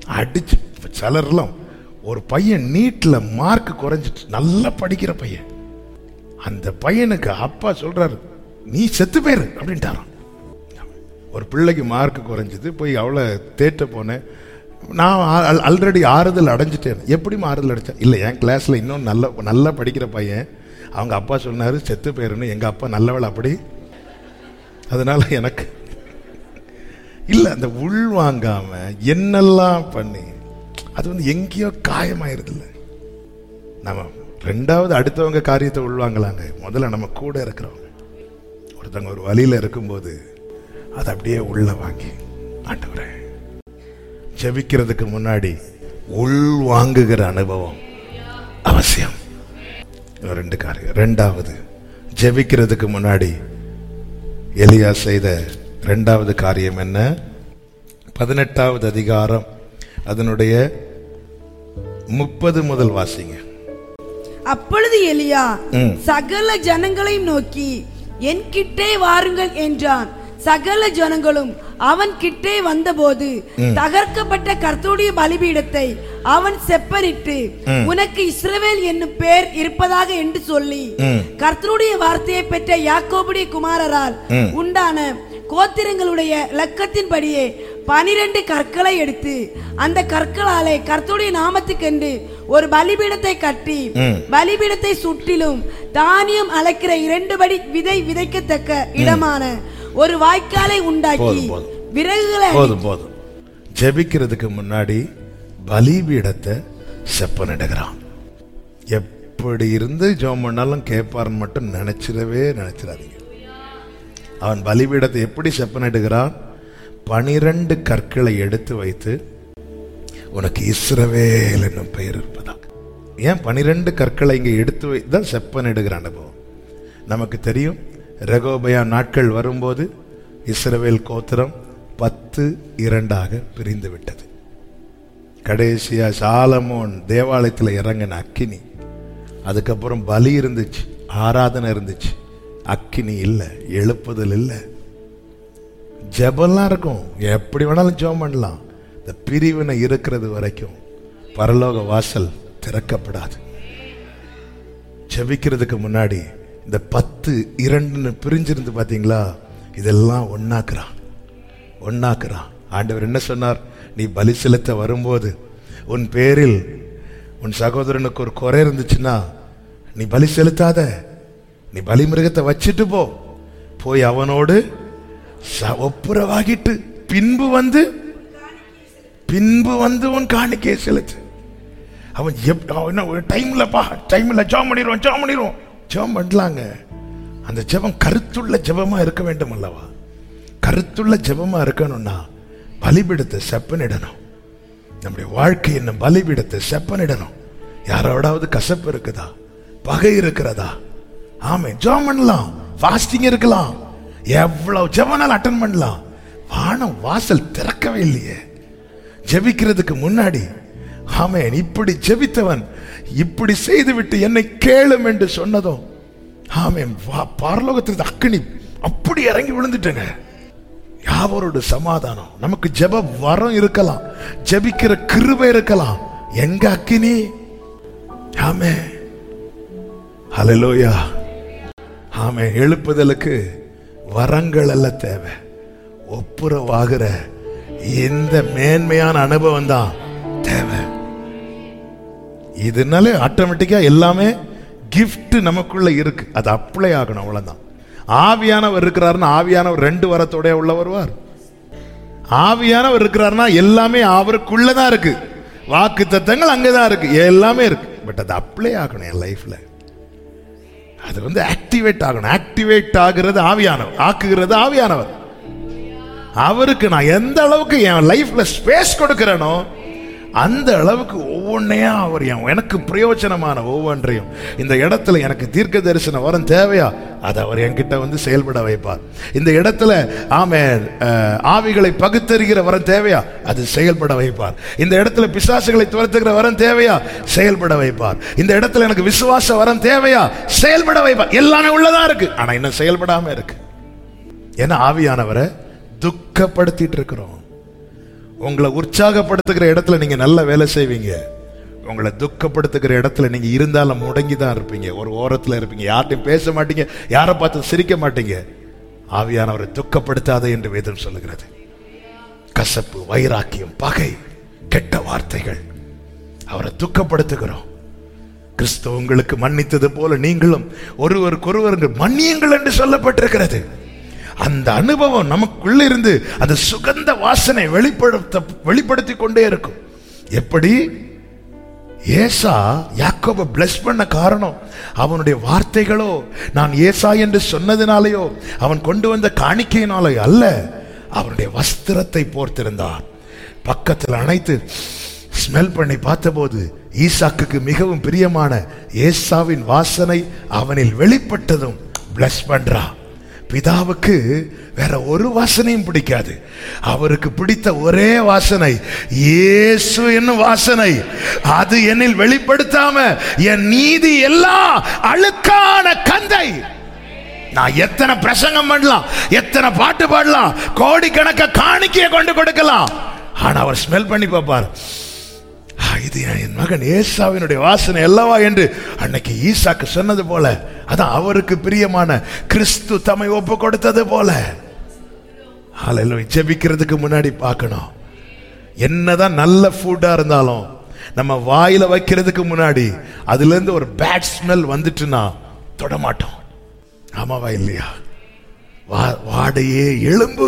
அடிச்சு சிலர்லாம் ஒரு பையன் நீட்ல மார்க் குறைஞ்சிட்டு நல்லா படிக்கிற பையன், அந்த பையனுக்கு அப்பா சொல்றாரு நீ செத்து பேரு அப்படின்ட்டாராம். ஒரு பிள்ளைக்கு மார்க் குறைஞ்சது, போய் அவளை தேட்ட போனேன். நான் ஆல்ரெடி ஆறுதல் அடைஞ்சிட்டேன். எப்படி ஆறுதல் அடைச்சேன்? இல்லை, என் கிளாஸ்ல இன்னும் நல்லா படிக்கிற பையன், அவங்க அப்பா சொன்னாரு செத்து பேருன்னு. எங்க அப்பா நல்லவள் அப்படி, அதனால எனக்கு இல்லை. அந்த உள் வாங்காம என்னெல்லாம் பண்ணி அது வந்து எங்கேயோ காயமாயிருது. இல்லை, நம்ம ரெண்டாவது அடுத்தவங்க காரியத்தை உள்வாங்கலாங்க, முதல்ல நம்ம கூட இருக்கிறவங்க. ஒருத்தவங்க ஒரு வழியில இருக்கும்போது அதை அப்படியே உள்ள வாங்கி, ஆண்டவரே, ஜெபிக்கிறதுக்கு முன்னாடி உள் வாங்குகிற அனுபவம் அவசியம். 2 காரியம். ரெண்டாவது, ஜெபிக்கிறதுக்கு முன்னாடி எலியா செய்த 2வது காரியம் என்ன? 18வது அதிகாரம் அதனுடைய 30 முதல் வாசிங்க. அப்பொழுது எலியா சகல ஜனங்களையும் நோக்கி என் கிட்டே வாருங்கள் என்றான். சகல ஜனங்களும் அவன் கிட்டே வந்தபோது தகர்க்கப்பட்ட கர்த்தருடைய பலிபீடத்தை அவன் செப்பனிட்டு, உனக்கு இஸ்ரவேல் என்னும் பேர் இருப்பதாக என்று சொல்லி, கர்த்தருடைய வார்த்தையை பெற்ற யாக்கோபுடைய குமாரரால் உண்டான கோத்திரங்களுடைய இலக்கத்தின்படியே 12 கற்களை எடுத்து, அந்த கற்களாலே கர்த்தருடைய நாமத்துக்கென்று ஒரு பலிபீடத்தை கட்டி, பலிபீடத்தை சுற்றிலும் தானியம் அளக்கிற 2 படி விதை விதைக்கத்தக்க இடமான ஒரு வாய்க்காலை உண்டாக்கி விறகுகளை. போதும். ஜெபிக்கிறதுக்கு முன்னாடி பலிபீடத்தை செப்பனிடுகிறான். எப்படி இருந்து ஜெபம் பண்ணாலும் கேட்பாருன்னு மட்டும் நினைச்சிடாதீங்க. அவன் பலிபீடத்தை எப்படி செப்பனிடுகிறான்? 12 கற்களை எடுத்து வைத்து, உனக்கு இஸ்ரவேல் என்னும் பெயர் இருப்பதாக. ஏன் 12 கற்களை இங்க எடுத்து வைத்தான் செப்பனிடுகிற அனுபவம் நமக்கு தெரியும். ரெகோபயா நாட்கள் வரும்போது இஸ்ரவேல் கோத்திரம் 10-2 பிரிந்து விட்டது. கடைசியா சாலமோன் தேவாலயத்தில் இறங்கின அக்கினி, அதுக்கப்புறம் பலி இருந்துச்சு, ஆராதனை இருந்துச்சு, அக்கினி இல்லை, எழுப்புதல் இல்லை. ஜெபம்லாம் இருக்கும், எப்படி வேணாலும் ஜெபம் பண்ணலாம். இந்த பிரிவினை இருக்கிறது வரைக்கும் பரலோக வாசல் திறக்கப்படாது. ஜெபிக்கிறதுக்கு முன்னாடி இந்த 10-2 பிரிஞ்சிருந்து பாத்தீங்களா, இதெல்லாம் ஒன்னாக்குறான். ஆண்டவர் என்ன சொன்னார்? நீ பலி செலுத்த வரும்போது உன் பேரில் உன் சகோதரனுக்கு ஒரு குறை இருந்துச்சுன்னா நீ பலி செலுத்தாத, நீ பலி மிருகத்தை வச்சிட்டு போய் அவனோடு ஒப்புரவாகிட்டு பின்பு வந்து உன் காணிக்கையை செலுத்து. அவன் டைம்ல ஜெபம் பண்ணிடுவோம். ஜெபம் பண்ணலாங்க. அந்த ஜெபம் கருத்துள்ள ஜெபமா இருக்க வேண்டும் அல்லவா? கருத்துள்ள ஜெபமா இருக்கணும்னா பலிபீடத்தை செப்பனிடணும். நம்முடைய வாழ்க்கை என்ன பலிபீடத்தை செப்பனிடணும். யாரோடாவது கசப்பு இருக்குதா, பகை இருக்கிறதா? ஆமே, ஜெபம் பண்ணலாம், ஃபாஸ்டிங் இருக்கலாம், எவ்வளவு ஜெபனாலும் அட்டன் பண்ணலாம். வானம் வாசல் திறக்கவே இல்லையே. ஜெபிக்கிறதுக்கு முன்னாடி ஆமென், இப்படி ஜெபித்தவன் இப்படி செய்துவிட்டு என்னை கேளும் என்று சொன்னதும் ஆமென், பரலோகத்திலிருந்து அக்கினி அப்படி இறங்கி விழுந்துட்டேங்க. யாவரோட சமாதானம். நமக்கு ஜெப வரம் இருக்கலாம், ஜெபிக்கிற கிருபை இருக்கலாம். எங்க அக்கினி? ஆமென், ஹல்லேலூயா. ஆமென். எழுப்புதலுக்கு வரங்கள் எல்லாம் தேவை. ஒப்புரவாகிற இந்த மேன்மையான அனுபவம் தான் தேவை. இதனால ஆட்டோமேட்டிக்கா எல்லாமே கிஃப்ட் நமக்குள்ள இருக்கு, அது அப்ளை ஆகணும், அவ்வளவுதான். ஆவியானவர் இருக்கிறாருன்னா ஆவியானவர் 2 வரத்தோட உள்ள வருவார். ஆவியானவர் இருக்கிறாருன்னா எல்லாமே அவருக்குள்ளதான் இருக்கு. வாக்கு தத்தங்கள் அங்கதான் இருக்கு, எல்லாமே இருக்கு. பட் அது அப்ளை ஆகணும் என் லைஃப்ல. அது வந்து ஆக்டிவேட் ஆகணும். ஆக்டிவேட் ஆகிறது ஆவியானவர், ஆக்குகிறது ஆவியானவர். அவருக்கு நான் எந்த அளவுக்கு என் லைஃப்ல ஸ்பேஸ் கொடுக்கிறேனோ அந்த அளவுக்கு ஒவ்வொன்றையா அவர் எனக்கு பிரயோஜனமான ஒவ்வொன்றையும். இந்த இடத்துல எனக்கு தீர்க்க தரிசன வரம் தேவையா, அதை அவர் என்கிட்ட வந்து செயல்பட வைப்பார். இந்த இடத்துல ஆமென் ஆவிகளை பகுத்தறிகிற வரம் தேவையா, அது செயல்பட வைப்பார். இந்த இடத்துல பிசாசுகளை துரத்துகிற வரம் தேவையா, செயல்பட வைப்பார். இந்த இடத்துல எனக்கு விசுவாச வரம் தேவையா, செயல்பட வைப்பார். எல்லாமே உள்ளதா இருக்கு, ஆனா இன்னும் செயல்படாம இருக்கு. ஏன்னா ஆவியானவரை துக்கப்படுத்திட்டு இருக்கிறோம். உங்களை உற்சாகப்படுத்துகிற இடத்துல நீங்க நல்ல வேலை செய்வீங்க. உங்களை துக்கப்படுத்துகிற இடத்துல நீங்க இருந்தாலும் முடங்கி தான் இருப்பீங்க. ஒரு ஓரத்துல இருப்பீங்க. யார்ட்டையும் பேச மாட்டீங்க. யாரை பார்த்து சிரிக்க மாட்டீங்க. ஆவியானவரை துக்கப்படுத்தாத என்று வேதம் சொல்லுகிறது. கசப்பு, வைராக்கியம், பகை, கெட்ட வார்த்தைகள், அவரை துக்கப்படுத்துகிறோம். கிறிஸ்து உங்களுக்கு மன்னித்தது போல நீங்களும் ஒருவருக்கொருவர் மன்னியுங்கள் என்று சொல்லப்பட்டிருக்கிறது. அந்த அனுபவம் நமக்குள்ள இருந்து அது சுகந்த வாசனை வெளிப்படுத்தி கொண்டே இருக்கும். எப்படி ஏசா யாக்கோபை பிளஸ் பண்ண காரணம் அவனுடைய வார்த்தைகளோ, நான் ஏசா என்று சொன்னதினாலேயோ, அவன் கொண்டு வந்த காணிக்கையினாலேயோ அல்ல, அவனுடைய வஸ்திரத்தை போர்த்திருந்தான். பக்கத்தில் அணைத்து ஸ்மெல் பண்ணி பார்த்தபோது ஈசாக்குக்கு மிகவும் பிரியமான ஏசாவின் வாசனை அவனில் வெளிப்பட்டதும் பிளஸ் பண்றா. பிதாவுக்கு வேற ஒரு வாசனையும் பிடிக்காது. அவருக்கு பிடித்த ஒரே வாசனை இயேசு என்னும் வாசனை. அது என்னில் வெளிப்படுத்தாம என் நீதி எல்லாம் அழுக்கான கந்தை. நான் எத்தனை பிரசங்கம் பண்ணலாம், எத்தனை பாட்டு பாடலாம், கோடிக்கணக்க காணிக்கையை கொண்டு கொடுக்கலாம், ஆனா அவர் ஸ்மெல் பண்ணி பார்ப்பார். இது என் மகன் ஏசாவினுடைய வாசனை அல்லவா என்று அன்னைக்கு ஈசாக்கு சொன்னது போல, அதான் அவருக்கு பிரியமான கிறிஸ்து தம்மை ஒப்பு கொடுத்தது போல. ஹல்லேலூயா. ஜெபிக்கிறதுக்கு முன்னாடி பார்க்கணும். என்னதான் நல்ல ஃபுட்டா இருந்தாலும் நம்ம வாயில வைக்கிறதுக்கு முன்னாடி அதுல இருந்து ஒரு பேட் ஸ்மெல் வந்துட்டுனா தொட மாட்டோம். ஆமாவா இல்லையா? வாடையே எழும்பு,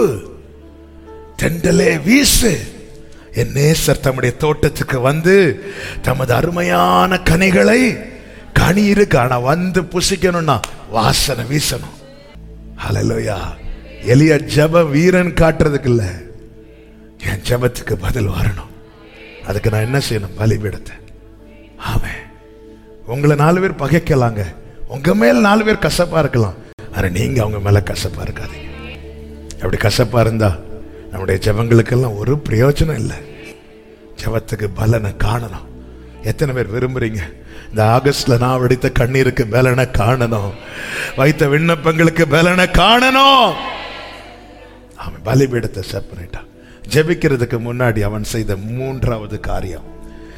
தெண்டலே வீசு. என் நேசர் தம்முடைய தோட்டத்துக்கு வந்து தமது அருமையான கனிகளை, கனி இருக்கு ஆனா வந்து புசிக்கணும்னா வாசனை வீசணும். ஹல்லேலூயா. எலியா ஜெப வீரன் காட்டுறதுக்கு இல்ல, என் ஜெபத்துக்கு பதில் வரணும். அதுக்கு நான் என்ன செய்யணும்? பலிபீடத்தை. ஆமென். உங்களை 4 பேர் பகைக்கலாங்க, உங்க மேல 4 பேர் கசப்பா இருக்கலாம், ஆனா நீங்க அவங்க மேல கசப்பா இருக்காதீங்க. அப்படி கசப்பா இருந்தா நம்முடைய ஜெபங்களுக்கெல்லாம் ஒரு பிரயோஜனம் இல்லை. ஜெபத்துக்கு பலனை காணணும். எத்தனை பேர் விரும்புறீங்க இந்த ஆகஸ்ட்ல நான் வெடித்த கண்ணீருக்கு பலனை காணணும், வைத்த விண்ணப்பங்களுக்கு பலனை காணணும்? அவன் பலிபீடத்தை செப்பரேட்டா ஜெபிக்கிறதுக்கு முன்னாடி அவன் செய்த 3வது காரியம்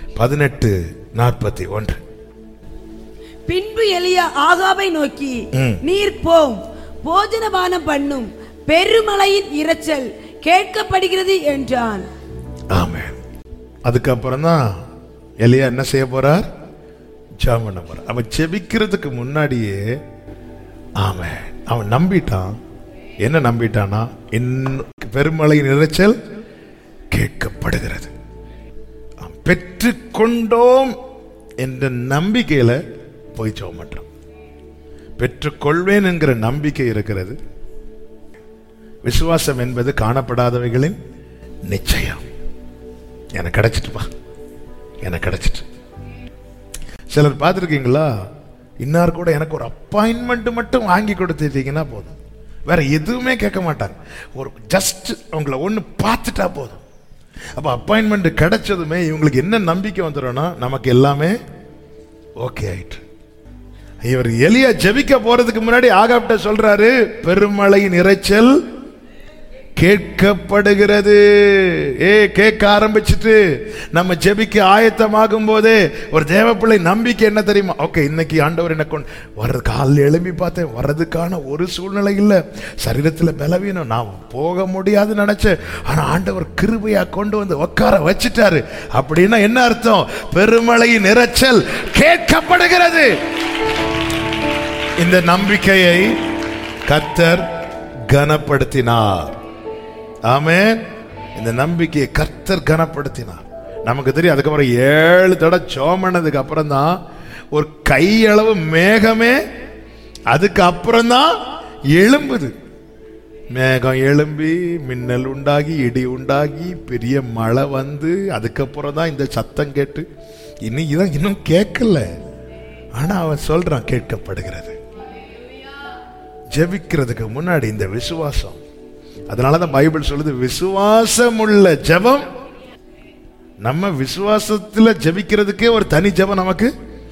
18:41. பின்பு எலியா ஆகாபை நோக்கி, நீர் போம், போஜனபானம் பண்ணும், பெருமழையின் இரைச்சல் கேட்கப்படுகிறது என்றான். ஆமென். அதுக்கப்புறம் தான் எலியா என்ன செய்ய போறார்? ஜெபம் பண்ண போறார். அவன் ஜெபிக்கிறதுக்கு முன்னாடியே ஆமென் அவன் நம்பிட்டான். என்ன நம்பிட்டானா? பெருமழையின் இரைச்சல் கேட்கப்படுகிறது. பெற்றுக்கொண்டோம் என்ற நம்பிக்கையில போய் ஜெபம் பண்றான். பெற்றுக்கொள்வேன் என்கிற நம்பிக்கை இருக்கிறது. விசுவாசம் என்பது காணப்படாதவைகளின் நிச்சயம். எனக்கு கிடைச்சிட்டுப்பா, எனக்கு கிடைச்சிட்டு. சிலர் பார்த்துருக்கீங்களா, இன்னார் கூட எனக்கு ஒரு அப்பாயின்மெண்ட் மட்டும் வாங்கி கொடுத்துட்டீங்கன்னா போதும், வேற எதுவுமே கேட்க மாட்டாங்க. ஒரு ஜஸ்ட் அவங்கள ஒன்று பார்த்துட்டா போதும். அப்போ அப்பாயின்மெண்ட் கிடைச்சதுமே இவங்களுக்கு என்ன நம்பிக்கை வந்துடும்னா, நமக்கு எல்லாமே ஓகே ஆயிட்டு. இவர் எலியா ஜெபிக்க போறதுக்கு முன்னாடி ஆகாப்ட சொல்றாரு, பெருமழையின் இரைச்சல் கேட்கப்படுகிறது. கேட்க ஆரம்பிச்சுட்டு நம்ம ஜெபிக்க ஆயத்தமாகும் போதே ஒரு தேவப்பிள்ளை நம்பிக்கை என்ன தெரியுமா? ஓகே, இன்னைக்கு ஆண்டவர் என்ன கொண்டு வர்றது, காலையில் எழும்பி பார்த்தேன், வர்றதுக்கான ஒரு சூழ்நிலை இல்லை, சரீரத்தில் பலவீனம், நான் போக முடியாதுன்னு நினைச்சேன், ஆனா ஆண்டவர் கிருபையா கொண்டு வந்து உட்கார வச்சுட்டாரு. அப்படின்னா என்ன அர்த்தம்? பெருமழையின் இரைச்சல் கேட்கப்படுகிறது. இந்த நம்பிக்கையை கர்த்தர் கனப்படுத்தினார். ஆமென். இந்த நம்பிக்கையை கர்த்தர் கனப்படுத்தினார். நமக்கு தெரியும். அதுக்கப்புறம் 7 தடவை சோமனதுக்கு அப்புறம் தான் ஒரு கையளவு மேகமே அதுக்கு அப்புறம் தான் எழும்புது. மேகம் எழும்பி, மின்னல் உண்டாகி, இடி உண்டாகி, பெரிய மழை வந்து, அதுக்கப்புறம் தான் இந்த சத்தம் கேட்டு, இன்னும் கேட்கல, ஆனா அவன் சொல்றான் கேட்கப்படுகிறது. ஜெபிக்கிறதுக்கு முன்னாடி இந்த விசுவாசம். அதனாலதான் பைபிள் சொல்லுது, விசுவாசம் உள்ள ஜெபம். நம்ம விசுவாசத்துல ஜெபிக்கிறதுக்கே ஒரு தனி ஜெபம் நமக்கு,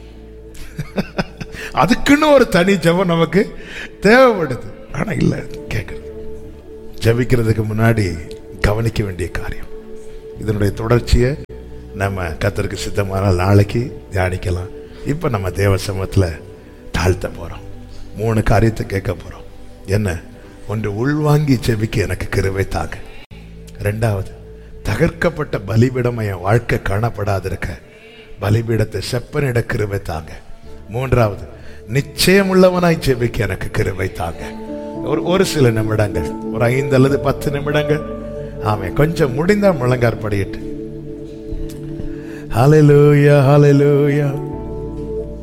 அதுக்குன்னு ஒரு தனி ஜெபம் நமக்கு தேவைப்படுது. ஆனா இல்ல, கேட்கறது. ஜெபிக்கிறதுக்கு முன்னாடி கவனிக்க வேண்டிய காரியம், இதனுடைய தொடர்ச்சியை நம்ம கர்த்தருக்கு சித்தமான நாளைக்கு தியானிக்கலாம். இப்போ நம்ம தேவ சமூகத்தில் தாழ்த்த போகிறோம். 3 காரியத்தை கேட்க போகிறோம். என்ன? ஒன்று, உள்வாங்கி செபிக்க எனக்கு கிருபை தாங்க. 2வது, தகர்க்கப்பட்ட பலிபீடம் என் வாழ்க்கை காணப்படாதிருக்க பலிபீடத்தை செப்பனிட கிருபை தாங்க. 3வது, நிச்சயமுள்ளவனாய் செபிக்க எனக்கு கிருபை தாங்க. ஒரு சில நிமிடங்கள், ஒரு 5 அல்லது 10 நிமிடங்கள். ஆமென். கொஞ்சம் முடிந்தா முழங்கார் படியிட்டு ஹல்லேலூயா, ஹல்லேலூயா.